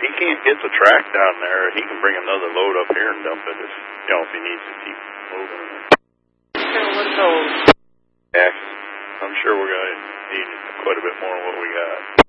he can't get the track down there, he can bring another load up here and dump it if, if he needs to keep moving. What's those? Yeah, I'm sure we're going to need quite a bit more than what we got.